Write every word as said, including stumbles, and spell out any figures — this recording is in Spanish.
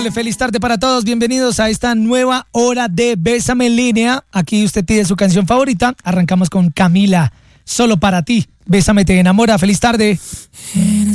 Caracol, feliz tarde para todos, bienvenidos a esta nueva hora de Bésame en línea. Aquí usted pide su canción favorita, arrancamos con Camila, Solo para ti, Bésame te enamora, feliz tarde.